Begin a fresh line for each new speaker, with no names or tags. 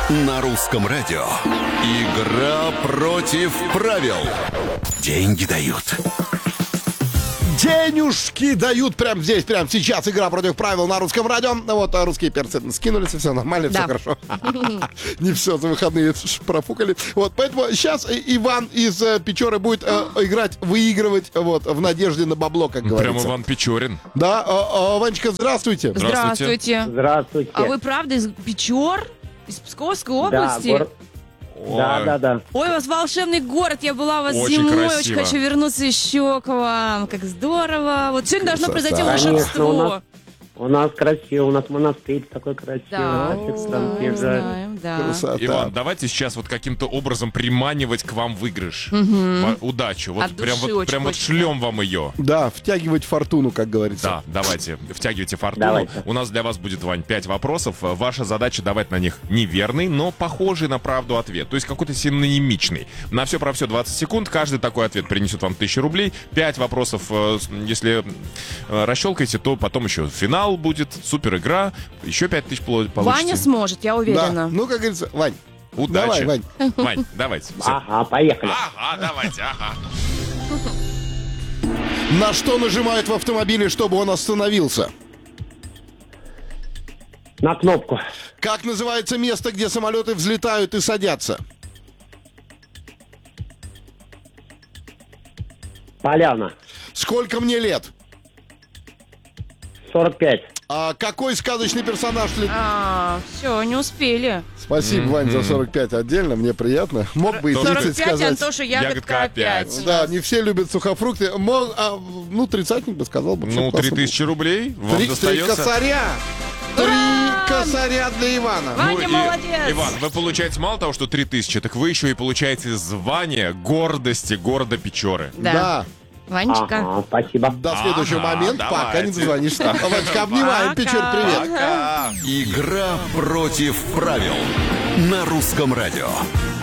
На русском радио. Игра против правил. Деньги дают.
Денежки дают прямо здесь, прямо сейчас. Игра против правил на русском радио. Вот русские перцы скинулись, и все нормально, все хорошо. Не все за выходные профукали. Вот, поэтому сейчас Иван из Печоры будет играть, выигрывать, вот, в надежде на бабло, как говорится.
Прям Иван Печорин.
Да, Ванечка, здравствуйте.
Здравствуйте.
Здравствуйте.
А вы правда из Печор? Из Псковской области?
Да.
Ой, у вас волшебный город, я была у вас
Очень
зимой,
красиво.
очень хочу вернуться еще к вам. Как здорово. Вот сегодня должно произойти
Конечно,
волшебство.
У нас красиво, у нас монастырь такой красивый.
Да,
Нафиг там
мы
бежать.
знаем, да.
Красота.
Иван, давайте сейчас вот каким-то образом приманивать к вам выигрыш. Удачу. Вот
От
прям
души
вот,
очень
прям вот
хочется.
шлем вам ее.
Да, втягивать фортуну, как говорится.
Да, давайте, втягивайте фортуну.
Давайте.
У нас для вас будет, Вань, 5 вопросов. Ваша задача давать на них неверный, но похожий на правду ответ. То есть какой-то синонимичный. На все про все 20 секунд. Каждый такой ответ принесет вам 1000 рублей. 5 вопросов, если расщелкаете, то потом еще финал будет. Супер игра. Еще 5000 получите.
Ваня сможет, я
Да.
уверена.
Ну, как говорится, Вань,
Удачи.
давай, Вань.
Вань, давайте. Всё.
Ага, поехали.
Ага, давайте, ага.
На что нажимают в автомобиле, чтобы он остановился?
На кнопку.
Как называется место, где самолеты взлетают и садятся?
Поляна.
Сколько мне лет?
45.
А какой сказочный персонаж лет...
Все, не успели.
Спасибо, Вань, за 45 отдельно, мне приятно. Мог бы и 30
45,
сказать.
Антоша, ягодка
Ягодка
опять.
опять.
Да, не все любят сухофрукты. Ну, тридцатник бы сказал бы.
Ну, 3000 рублей вам
Три
достается.
косаря. Три косаря для Ивана.
Ваня,
и,
молодец.
Иван, вы получаете мало того, что 3000, так вы еще и получаете звание гордости города Печоры.
Да. Ванечка.
Ага, спасибо.
До следующего
Ага,
момента, пока
давайте.
не дозвонишься. Ванечка, обнимаем,
Пока.
Печорь, привет.
Пока.
Игра против правил. На русском радио.